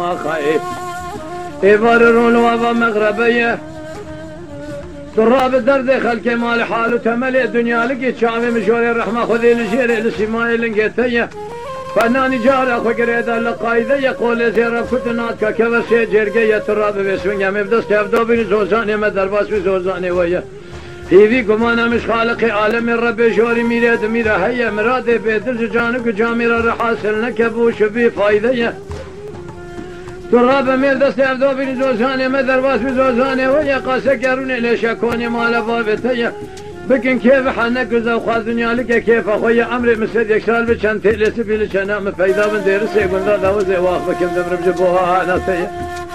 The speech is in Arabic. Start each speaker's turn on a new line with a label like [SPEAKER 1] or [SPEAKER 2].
[SPEAKER 1] وخيف يبررون وابا مغربيه تراب الدرد خلق مال حال تملي الدنيا لقيت شعبي مشوري الرحمة خذي لجيري لسماي لنقيتيه فناني جاري اخو قريدا لقايده يقول زيرا كتناتك كبسي جرقية تراب بسوين يمي بدست يبدو بني زوزاني مدر باس بزوزاني ويا هيفي قمانا مش خالقي عالم ربي شوري ميريد ميرا هيا مرادي بيدل جانك جاميرا رحاسل نكبوش بي فايديه تراب ميل دست يبدو بني زوزاني مدر باس بزوزاني ويا قاسا قروني ليش اكوني مال بابتيه بكن كيف حنك وخاذ دنيا لك كيف اخويا عمري مسد يكسال بشان تلس بيلش انا مفيدا من دير سيقول لا وزي واخ بكم دمر بجبوها ناسيه